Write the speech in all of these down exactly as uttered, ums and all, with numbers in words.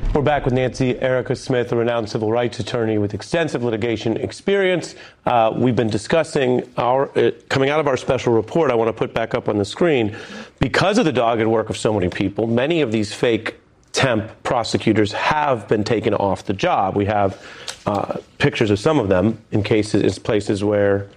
We're back with Nancy Erica Smith, a renowned civil rights attorney with extensive litigation experience. Uh, we've been discussing our uh, coming out of our special report. I want to put back up on the screen. Because of the dogged work of so many people, many of these fake temp prosecutors have been taken off the job. We have uh, pictures of some of them in cases, in places where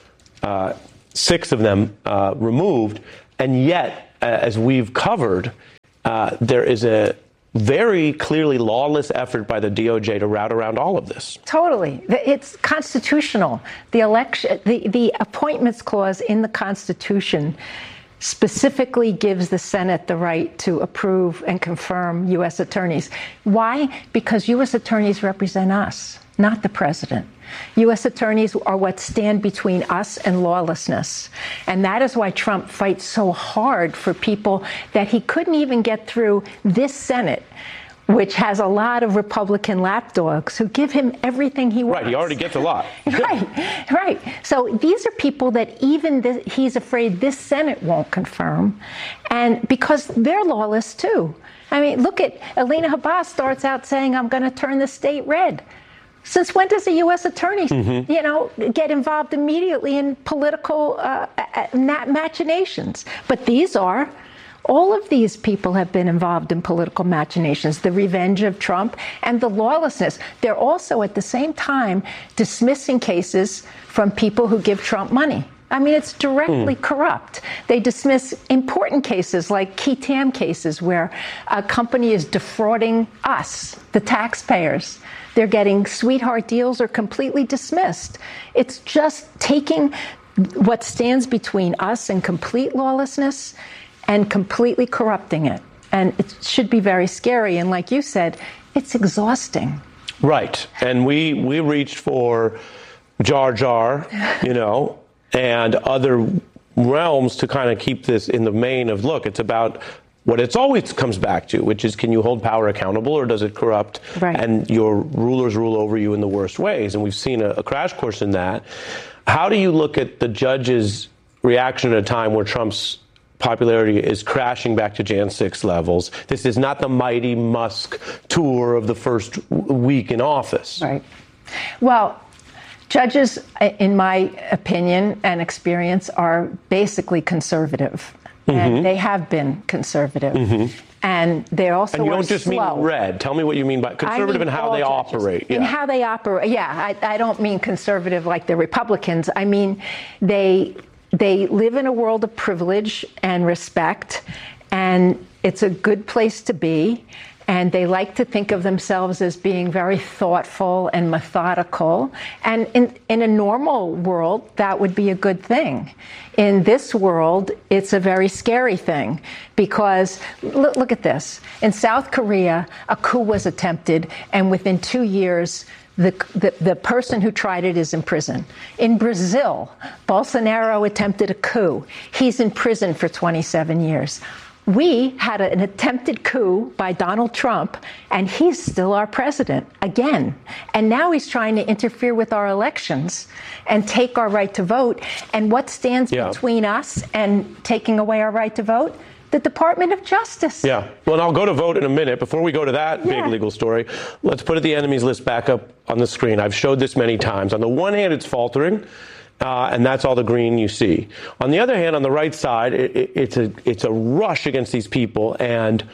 uh, six of them uh, removed, and yet, uh, as we've covered, uh, there is a very clearly lawless effort by the D O J to route around all of this. Totally. It's constitutional. The election, the, the appointments clause in the Constitution specifically gives the Senate the right to approve and confirm U S attorneys. Why? Because U S attorneys represent us, not the president. U S attorneys are what stand between us and lawlessness. And that is why Trump fights so hard for people that he couldn't even get through this Senate, which has a lot of Republican lapdogs who give him everything he wants. Right, he already gets a lot. Right, right. So these are people that even this, he's afraid this Senate won't confirm, and because they're lawless too. I mean, look at Alina Habas starts out saying, I'm going to turn the state red. Since when does a U S attorney, mm-hmm. you know, get involved immediately in political uh, machinations? But these are, all of these people have been involved in political machinations, the revenge of Trump and the lawlessness. They're also at the same time dismissing cases from people who give Trump money. I mean, it's directly mm. corrupt. They dismiss important cases like Key Tam cases where a company is defrauding us, the taxpayers. They're getting sweetheart deals or completely dismissed. It's just taking what stands between us and complete lawlessness and completely corrupting it. And it should be very scary. And like you said, it's exhausting. Right. And we, we reached for Jar Jar, you know, and other realms to kind of keep this in the vein of, look, it's about what it's always comes back to, which is, can you hold power accountable or does it corrupt? Right. And your rulers rule over you in the worst ways. And we've seen a, a crash course in that. How do you look at the judge's reaction at a time where Trump's popularity is crashing back to January sixth levels? This is not the mighty Musk tour of the first week in office. Right. Well, judges, in my opinion and experience, are basically conservative. Mm-hmm. And they have been conservative. Mm-hmm. And they also And you don't are just slow. mean red. Tell me what you mean by conservative mean and how they judges. operate. And yeah. how they operate. Yeah, I, I don't mean conservative like the Republicans. I mean, they they live in a world of privilege and respect, and it's a good place to be. And they like to think of themselves as being very thoughtful and methodical. And in, in a normal world, that would be a good thing. In this world, it's a very scary thing because look, look at this. In South Korea, a coup was attempted, and within two years, The, the, the person who tried it is in prison. In Brazil, Bolsonaro attempted a coup. He's in prison for twenty-seven years. We had a, an attempted coup by Donald Trump, and he's still our president again. And now he's trying to interfere with our elections and take our right to vote. And what stands yeah. between us and taking away our right to vote? The Department of Justice. Yeah. Well, and I'll go to vote in a minute. Before we go to that yeah. big legal story, let's put the enemies list back up on the screen. I've showed this many times. On the one hand, it's faltering. Uh, and that's all the green you see. On the other hand, on the right side, it, it, it's a it's a rush against these people, and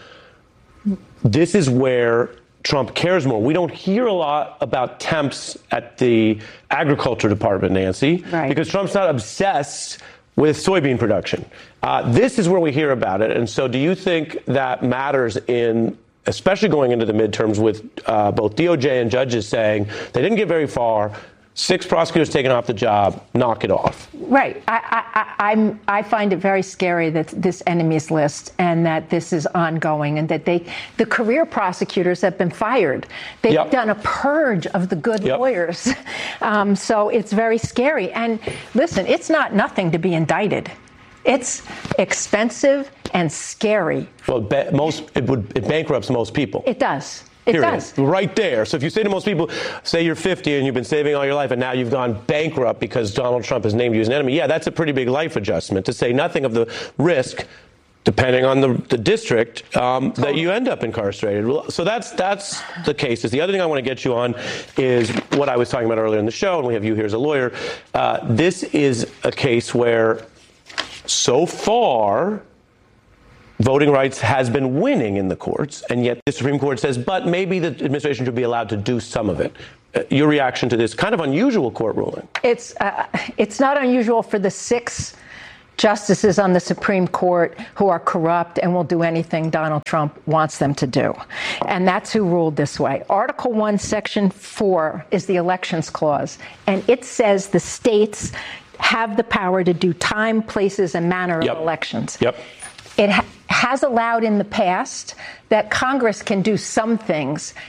this is where Trump cares more. We don't hear a lot about temps at the Agriculture Department, Nancy, right. because Trump's not obsessed with soybean production. Uh, this is where we hear about it. And so do you think that matters in, especially going into the midterms with uh, both D O J and judges saying they didn't get very far, six prosecutors taken off the job, knock it off? Right. I, I, I'm, I find it very scary that this enemies list and that this is ongoing and that they, the career prosecutors have been fired. They've yep. done a purge of the good yep. lawyers. Um, so it's very scary. And listen, it's not nothing to be indicted. It's expensive and scary. Well, ba- most it would it bankrupts most people. It does. It Period. does. Right there. So if you say to most people, say you're fifty and you've been saving all your life and now you've gone bankrupt because Donald Trump has named you as an enemy, yeah, that's a pretty big life adjustment, to say nothing of the risk depending on the, the district, um, that you end up incarcerated. So that's that's the case. The other thing I want to get you on is what I was talking about earlier in the show, and we have you here as a lawyer. Uh, this is a case where, so far, voting rights has been winning in the courts, and yet the Supreme Court says, but maybe the administration should be allowed to do some of it. Uh, your reaction to this kind of unusual court ruling? It's uh, it's not unusual for the six justices on the Supreme Court who are corrupt and will do anything Donald Trump wants them to do. And that's who ruled this way. Article one, Section four is the Elections Clause, and it says the states have the power to do time, places, and manner yep. of elections. Yep. It ha- has allowed in the past that Congress can do some things